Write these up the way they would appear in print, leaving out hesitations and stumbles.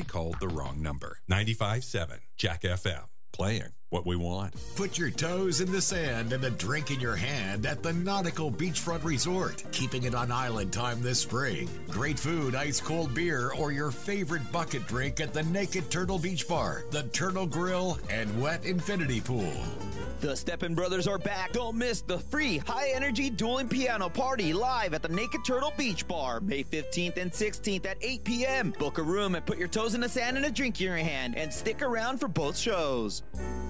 called the wrong number. 95.7 Jack FM. Playing what we want. Put your toes in the sand and a drink in your hand at the Nautical Beachfront Resort. Keeping it on island time this spring. Great food, ice cold beer, or your favorite bucket drink at the Naked Turtle Beach Bar, the Turtle Grill, and Wet Infinity Pool. The Steppen Brothers are back. Don't miss the free high-energy dueling piano party live at the Naked Turtle Beach Bar, May 15th and 16th at 8 p.m. Book a room and put your toes in the sand and a drink in your hand, and stick around for both shows.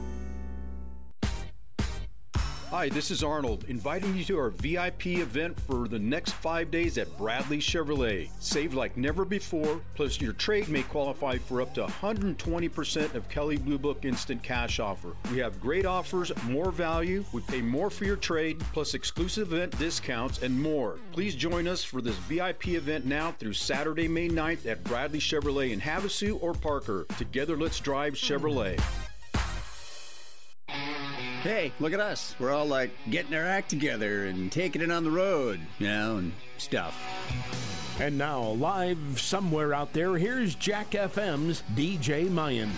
Hi, this is Arnold, inviting you to our VIP event for the next 5 days at Bradley Chevrolet. Save like never before, plus your trade may qualify for up to 120% of Kelley Blue Book Instant Cash offer. We have great offers, more value, we pay more for your trade, plus exclusive event discounts and more. Please join us for this VIP event now through Saturday, May 9th at Bradley Chevrolet in Havasu or Parker. Together, let's drive Chevrolet. Hey, look at us. We're all like getting our act together and taking it on the road, and stuff. And now, live somewhere out there, here's Jack FM's DJ Mayan.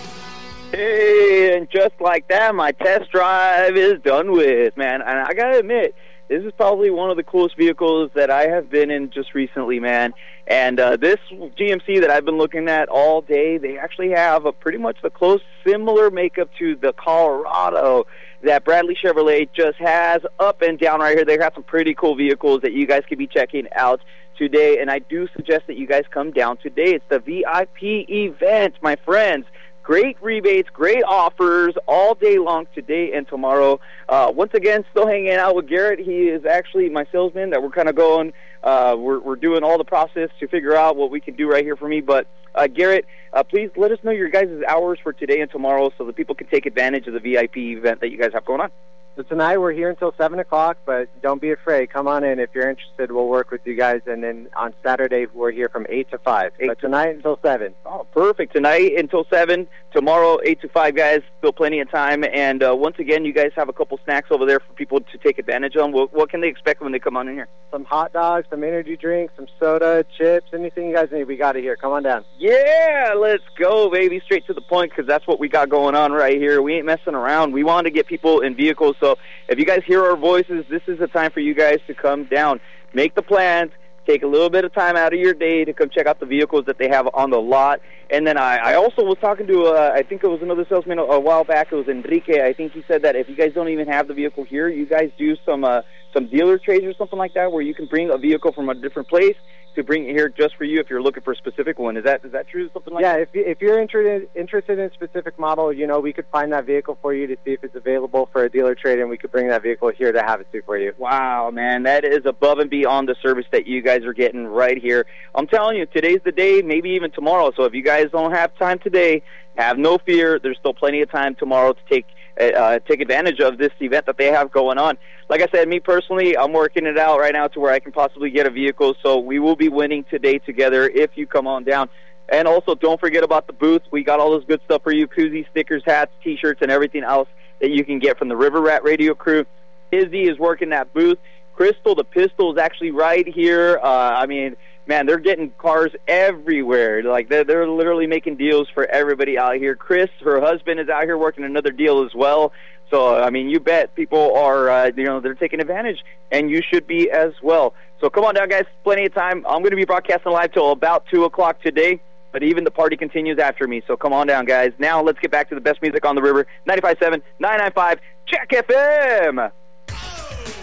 Hey, and just like that, my test drive is done with, man. And I gotta admit, this is probably one of the coolest vehicles that I have been in just recently, man. And this GMC that I've been looking at all day, they actually have a pretty much the close similar makeup to the Colorado that Bradley Chevrolet just has up and down right here. They have some pretty cool vehicles that you guys could be checking out today. And I do suggest that you guys come down today. It's the VIP event, my friends. Great rebates, great offers all day long today and tomorrow. Once again, still hanging out with Garrett. He is actually my salesman that we're kind of going. We're doing all the process to figure out what we can do right here for me. But Garrett, please let us know your guys' hours for today and tomorrow so that people can take advantage of the VIP event that you guys have going on. So tonight we're here until 7 o'clock, but don't be afraid. Come on in if you're interested. We'll work with you guys. And then on Saturday, we're here from 8 to 5. But tonight until 7. Oh, perfect. Tonight until 7. Tomorrow, 8 to 5, guys. Still plenty of time. And once again, you guys have a couple snacks over there for people to take advantage of. What can they expect when they come on in here? Some hot dogs, some energy drinks, some soda, chips, anything you guys need. We got it here. Come on down. Yeah, let's go, baby. Straight to the point, because that's what we got going on right here. We ain't messing around. We want to get people in vehicles. So if you guys hear our voices, this is the time for you guys to come down. Make the plans. Take a little bit of time out of your day to come check out the vehicles that they have on the lot. And then I also was talking to, I think it was another salesman a while back. It was Enrique. I think he said that if you guys don't even have the vehicle here, you guys do some dealer trades or something like that, where you can bring a vehicle from a different place to bring it here just for you if you're looking for a specific one. Is that true? Something like that? Yeah, if you're interested in a specific model, we could find that vehicle for you to see if it's available for a dealer trade, and we could bring that vehicle here to have it too for you. Wow, man, that is above and beyond the service that you guys are getting right here. I'm telling you, today's the day, maybe even tomorrow. So if you guys don't have time today, have no fear. There's still plenty of time tomorrow to take advantage of this event that they have going on. Like I said, me personally, I'm working it out right now to where I can possibly get a vehicle, so we will be winning today together if you come on down. And also, don't forget about the booth. We got all this good stuff for you, koozies, stickers, hats, T-shirts, and everything else that you can get from the River Rat Radio crew. Izzy is working that booth. Crystal, the pistol, is actually right here. Man, they're getting cars everywhere. Like, they're literally making deals for everybody out here. Chris, her husband, is out here working another deal as well. So, you bet people are, they're taking advantage, and you should be as well. So come on down, guys. Plenty of time. I'm going to be broadcasting live till about 2 o'clock today, but even the party continues after me. So come on down, guys. Now let's get back to the best music on the river. 95.7, 995, Jack FM.